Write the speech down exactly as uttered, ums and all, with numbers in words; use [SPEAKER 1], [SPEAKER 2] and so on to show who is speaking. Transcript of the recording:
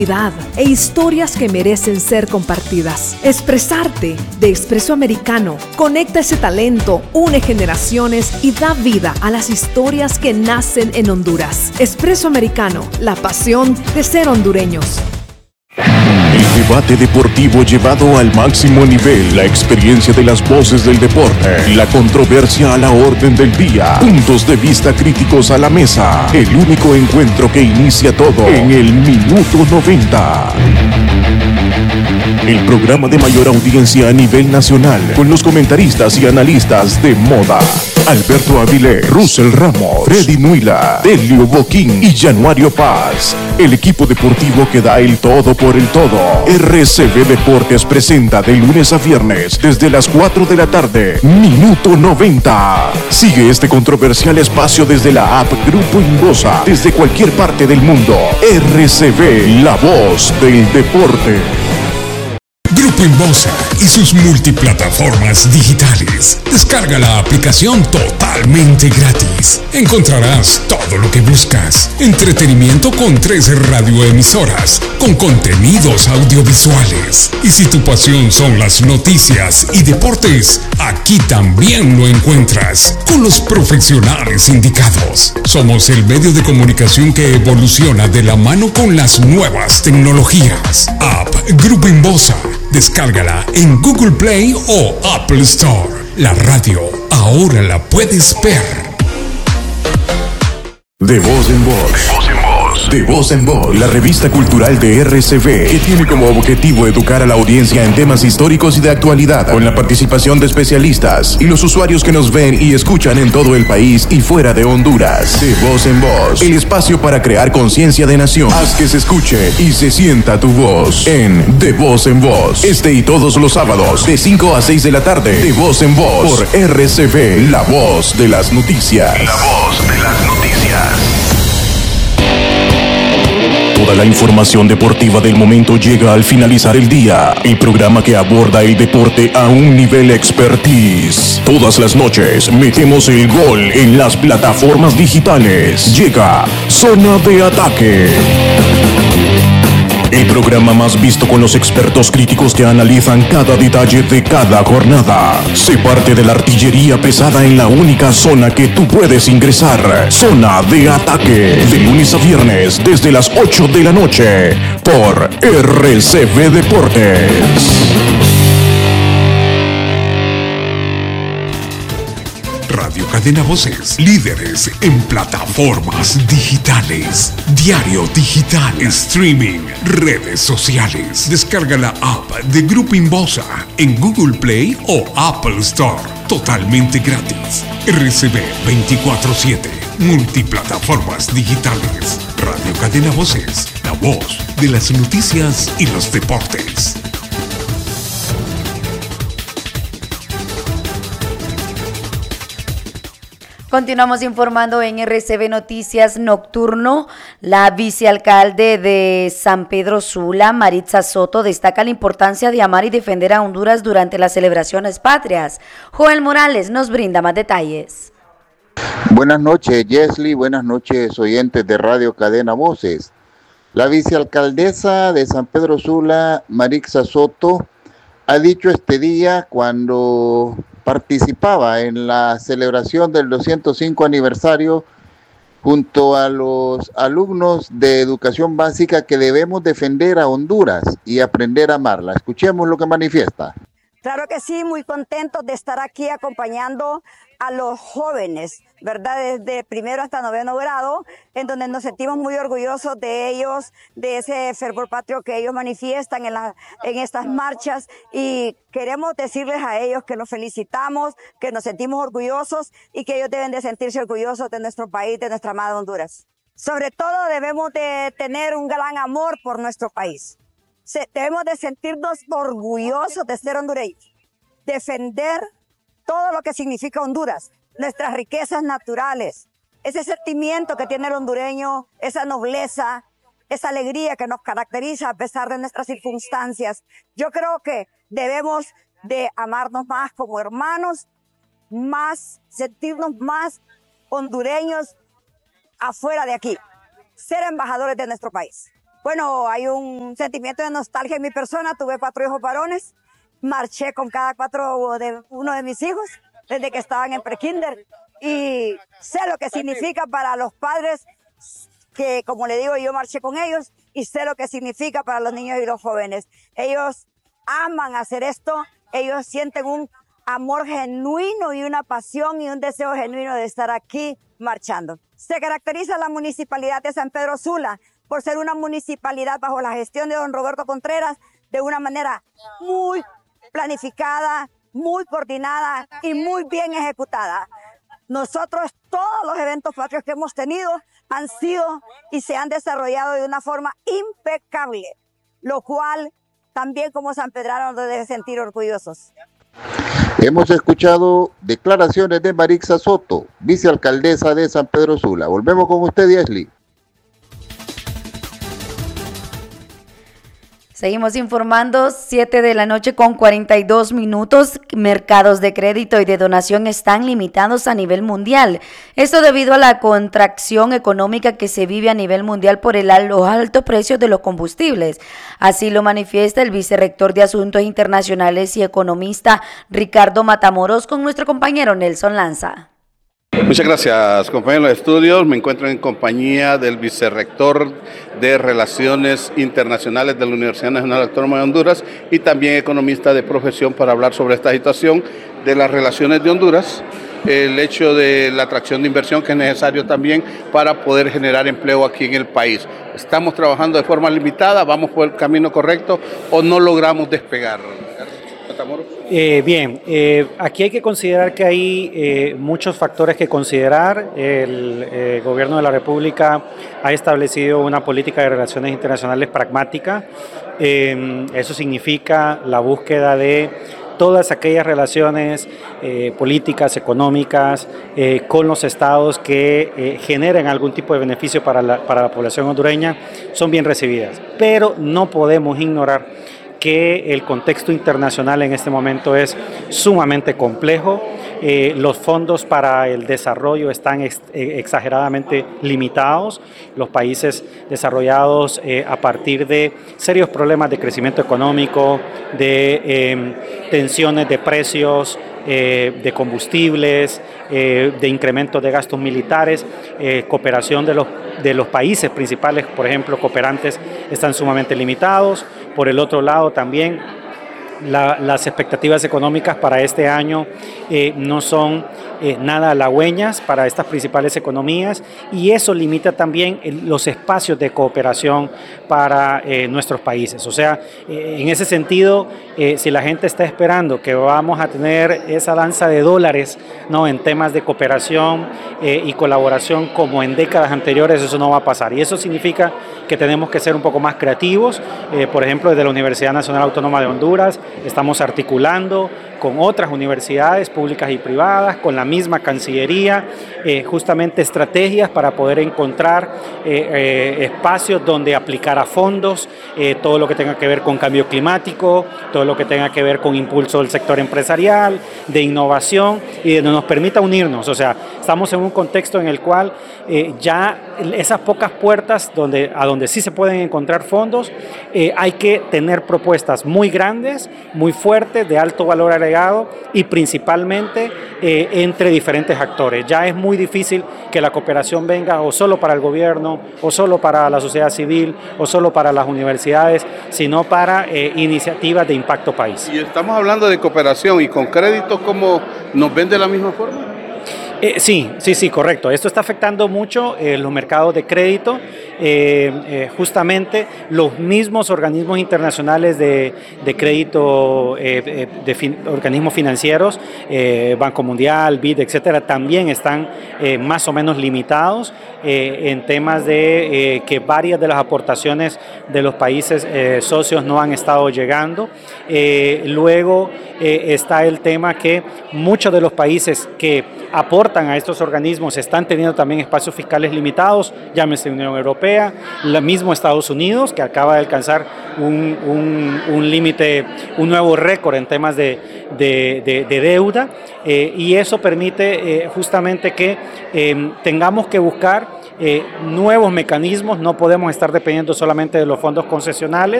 [SPEAKER 1] e historias que merecen ser compartidas. Expresarte de Expreso Americano conecta ese talento, une generaciones y da vida a las historias que nacen en Honduras. Expreso Americano, la pasión de ser hondureños.
[SPEAKER 2] El debate deportivo llevado al máximo nivel, la experiencia de las voces del deporte, la controversia a la orden del día, puntos de vista críticos a la mesa, el único encuentro que inicia todo en el Minuto noventa. El programa de mayor audiencia a nivel nacional, con los comentaristas y analistas de moda. Alberto Avilés, Russell Ramos, Freddy Nuila, Delio Boquín y Januario Paz. El equipo deportivo que da el todo por el todo. R C B Deportes presenta de lunes a viernes desde las cuatro de la tarde. Minuto noventa. Sigue este controversial espacio desde la app Grupo Inbosa, desde cualquier parte del mundo. R C B, la voz del deporte.
[SPEAKER 3] Grupo Inbosa y sus multiplataformas digitales. Descarga la aplicación totalmente gratis. Encontrarás todo lo que buscas. Entretenimiento con trece radioemisoras, con contenidos audiovisuales. Y si tu pasión son las noticias y deportes, aquí también lo encuentras, con los profesionales indicados. Somos el medio de comunicación que evoluciona de la mano con las nuevas tecnologías. App Grupo Inbosa. Descárgala en Google Play o Apple Store. La radio ahora la puedes ver.
[SPEAKER 2] De voz en voz. De voz en voz, la revista cultural de R C B, que tiene como objetivo educar a la audiencia en temas históricos y de actualidad, con la participación de especialistas y los usuarios que nos ven y escuchan en todo el país y fuera de Honduras. De voz en voz, el espacio para crear conciencia de nación. Haz que se escuche y se sienta tu voz en De voz en voz. Este y todos los sábados, de cinco a seis de la tarde. De voz en voz, por R C B, la voz de las noticias. La voz de las noticias. Toda la información deportiva del momento llega al finalizar el día. El programa que aborda el deporte a un nivel expertise. Todas las noches metemos el gol en las plataformas digitales. Llega Zona de Ataque. El programa más visto con los expertos críticos que analizan cada detalle de cada jornada. Sé parte de la artillería pesada en la única zona que tú puedes ingresar. Zona de Ataque. De lunes a viernes desde las ocho de la noche por R C B Deportes.
[SPEAKER 3] Radio Cadena Voces, líderes en plataformas digitales, diario digital, streaming, redes sociales. Descarga la app de Grupo Inbosa en Google Play o Apple Store, totalmente gratis. R C B veinticuatro siete, multiplataformas digitales. Radio Cadena Voces, la voz de las noticias y los deportes.
[SPEAKER 4] Continuamos informando en R C B Noticias Nocturno. La vicealcalde de San Pedro Sula, Maritza Soto, destaca la importancia de amar y defender a Honduras durante las celebraciones patrias. Joel Morales nos brinda más detalles.
[SPEAKER 5] Buenas noches, Jesly. Buenas noches, oyentes de Radio Cadena Voces. La vicealcaldesa de San Pedro Sula, Maritza Soto, ha dicho este día cuando participaba en la celebración del doscientos cinco aniversario junto a los alumnos de educación básica que debemos defender a Honduras y aprender a amarla. Escuchemos lo que manifiesta.
[SPEAKER 6] Claro que sí, muy contentos de estar aquí acompañando a los jóvenes, ¿verdad? Desde primero hasta noveno grado, en donde nos sentimos muy orgullosos de ellos, de ese fervor patrio que ellos manifiestan en, la, en estas marchas, y queremos decirles a ellos que los felicitamos, que nos sentimos orgullosos y que ellos deben de sentirse orgullosos de nuestro país, de nuestra amada Honduras. Sobre todo debemos de tener un gran amor por nuestro país. Debemos de sentirnos orgullosos de ser hondureños, defender todo lo que significa Honduras, nuestras riquezas naturales, ese sentimiento que tiene el hondureño, esa nobleza, esa alegría que nos caracteriza a pesar de nuestras circunstancias. Yo creo que debemos de amarnos más como hermanos, más, sentirnos más hondureños afuera de aquí, ser embajadores de nuestro país. bueno, hay un sentimiento de nostalgia en mi persona. Tuve cuatro hijos varones, marché con cada cuatro de uno de mis hijos desde que estaban en prekinder y sé lo que significa para los padres, que como le digo, yo marché con ellos y sé lo que significa para los niños y los jóvenes. Ellos aman hacer esto, ellos sienten un amor genuino y una pasión y un deseo genuino de estar aquí marchando. Se caracteriza la municipalidad de San Pedro Sula por ser una municipalidad bajo la gestión de don Roberto Contreras de una manera muy planificada, muy coordinada y muy bien ejecutada. Nosotros, todos los eventos patrios que hemos tenido han sido y se han desarrollado de una forma impecable, lo cual también como sanpedranos nos debe sentir orgullosos.
[SPEAKER 5] Hemos escuchado declaraciones de Marixa Soto, vicealcaldesa de San Pedro Sula. Volvemos con usted, Yesli.
[SPEAKER 4] Seguimos informando, siete de la noche con cuarenta y dos minutos. Mercados de crédito y de donación están limitados a nivel mundial. Esto debido a la contracción económica que se vive a nivel mundial por el, los altos precios de los combustibles. Así lo manifiesta el vicerrector de Asuntos Internacionales y economista Ricardo Matamoros con nuestro compañero Nelson Lanza.
[SPEAKER 7] Muchas gracias, compañeros de estudios. Me encuentro en compañía del vicerrector de Relaciones Internacionales de la Universidad Nacional Autónoma de Honduras y también economista de profesión para hablar sobre esta situación de las relaciones de Honduras, el hecho de la atracción de inversión que es necesario también para poder generar empleo aquí en el país. ¿Estamos trabajando de forma limitada? ¿Vamos por el camino correcto o no logramos despegar?
[SPEAKER 8] Eh, bien, eh, aquí hay que considerar que hay eh, muchos factores que considerar. El eh, gobierno de la República ha establecido una política de relaciones internacionales pragmática. Eh, eso significa la búsqueda de todas aquellas relaciones eh, políticas, económicas, eh, con los estados que eh, generen algún tipo de beneficio para la, para la población hondureña, son bien recibidas. Pero no podemos ignorar que el contexto internacional en este momento es sumamente complejo. Eh, los fondos para el desarrollo están ex, eh, exageradamente limitados. Los países desarrollados eh, a partir de serios problemas de crecimiento económico, de eh, tensiones de precios, eh, de combustibles, eh, de incremento de gastos militares, eh, cooperación de los, de los países principales, por ejemplo, cooperantes, están sumamente limitados. Por el otro lado, también la, las expectativas económicas para este año eh, no son eh, nada halagüeñas para estas principales economías y eso limita también el, los espacios de cooperación para eh, nuestros países. O sea, eh, en ese sentido, eh, si la gente está esperando que vamos a tener esa danza de dólares, ¿no?, en temas de cooperación eh, y colaboración como en décadas anteriores, eso no va a pasar. Y eso significa que tenemos que ser un poco más creativos. Eh, por ejemplo, desde la Universidad Nacional Autónoma de Honduras estamos articulando con otras universidades públicas y privadas, con la misma Cancillería, eh, justamente estrategias para poder encontrar eh, eh, espacios donde aplicar a fondos, eh, todo lo que tenga que ver con cambio climático, todo lo que tenga que ver con impulso del sector empresarial, de innovación y donde nos permita unirnos. O sea, estamos en un contexto en el cual eh, ya esas pocas puertas donde, a donde sí se pueden encontrar fondos, eh, hay que tener propuestas muy grandes, muy fuertes, de alto valor agregado y principalmente eh, entre diferentes actores. Ya es muy difícil que la cooperación venga o solo para el gobierno, o solo para la sociedad civil, o solo para las universidades, sino para eh, iniciativas de impacto país.
[SPEAKER 7] Y estamos hablando de cooperación y con créditos, ¿cómo nos ven de la misma forma?
[SPEAKER 8] Eh, sí, sí, sí, correcto. Esto está afectando mucho eh, los mercados de crédito. Eh, eh, justamente los mismos organismos internacionales de, de crédito, eh, de fin, organismos financieros, eh, Banco Mundial, B I D, etcétera, también están eh, más o menos limitados eh, en temas de eh, que varias de las aportaciones de los países eh, socios no han estado llegando. Eh, luego eh, está el tema que muchos de los países que aportan a estos organismos están teniendo también espacios fiscales limitados, llámese Unión Europea, el mismo Estados Unidos, que acaba de alcanzar un, un, un límite, un nuevo récord en temas de, de, de, de deuda, eh, y eso permite eh, justamente que eh, tengamos que buscar eh, nuevos mecanismos, no podemos estar dependiendo solamente de los fondos concesionales.